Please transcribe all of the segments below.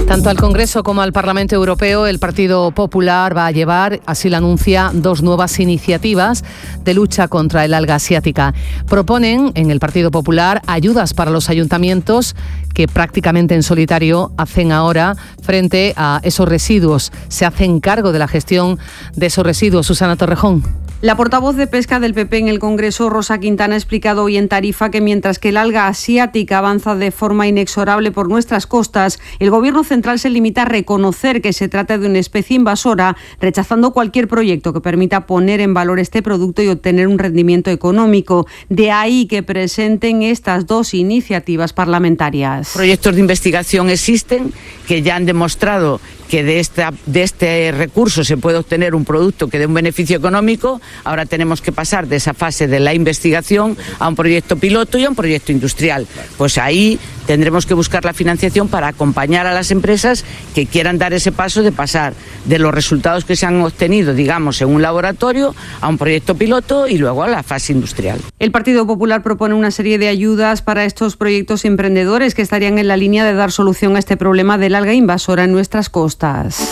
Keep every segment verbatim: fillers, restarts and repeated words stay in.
Tanto al Congreso como al Parlamento Europeo, el Partido Popular va a llevar, así lo anuncia, dos nuevas iniciativas de lucha contra el alga asiática. Proponen en el Partido Popular ayudas para los ayuntamientos que prácticamente en solitario hacen ahora frente a esos residuos. Se hacen cargo de la gestión de esos residuos. Susana Torrejón. La portavoz de Pesca del P P en el Congreso, Rosa Quintana, ha explicado hoy en Tarifa que mientras que el alga asiática avanza de forma inexorable por nuestras costas, el Gobierno central se limita a reconocer que se trata de una especie invasora, rechazando cualquier proyecto que permita poner en valor este producto y obtener un rendimiento económico. De ahí que presenten estas dos iniciativas parlamentarias. Proyectos de investigación existen que ya han demostrado que de, esta, de este recurso se puede obtener un producto que dé un beneficio económico. Ahora tenemos que pasar de esa fase de la investigación a un proyecto piloto y a un proyecto industrial. Pues ahí tendremos que buscar la financiación para acompañar a las empresas que quieran dar ese paso de pasar de los resultados que se han obtenido, digamos, en un laboratorio a un proyecto piloto y luego a la fase industrial. El Partido Popular propone una serie de ayudas para estos proyectos emprendedores que estarían en la línea de dar solución a este problema del alga invasora en nuestras costas.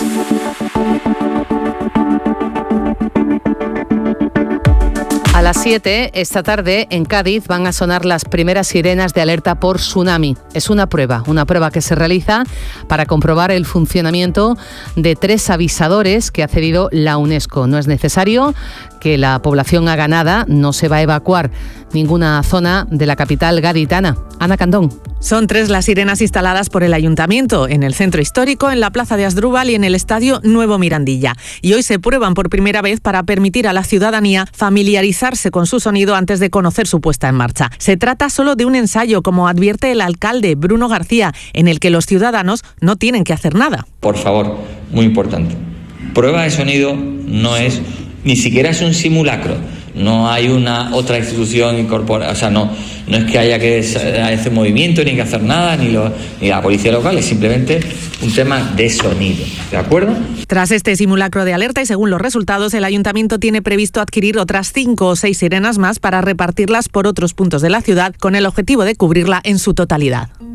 A las siete, esta tarde, en Cádiz, van a sonar las primeras sirenas de alerta por tsunami. Es una prueba, una prueba que se realiza para comprobar el funcionamiento de tres avisadores que ha cedido la UNESCO. No es necesario que la población haga nada, no se va a evacuar ninguna zona de la capital gaditana. Ana Candón. Son tres las sirenas instaladas por el Ayuntamiento, en el Centro Histórico, en la Plaza de Asdrúbal y en el Estadio Nuevo Mirandilla. Y hoy se prueban por primera vez para permitir a la ciudadanía familiarizarse con su sonido antes de conocer su puesta en marcha. Se trata solo de un ensayo, como advierte el alcalde Bruno García, en el que los ciudadanos no tienen que hacer nada. Por favor, muy importante. Prueba de sonido no es, ni siquiera es un simulacro. No hay una otra institución incorporada, o sea, no, no es que haya que hacer movimiento, ni que hacer nada, ni, lo, ni la policía local, es simplemente un tema de sonido, ¿de acuerdo? Tras este simulacro de alerta y según los resultados, el Ayuntamiento tiene previsto adquirir otras cinco o seis sirenas más para repartirlas por otros puntos de la ciudad con el objetivo de cubrirla en su totalidad.